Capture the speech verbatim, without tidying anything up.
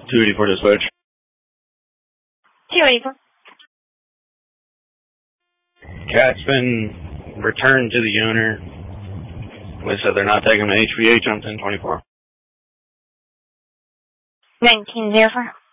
two eighty-four dispatch. two eighty-four. Cat's been returned to the owner. They said they're not taking the H V H on ten twenty-four. nineteen oh four.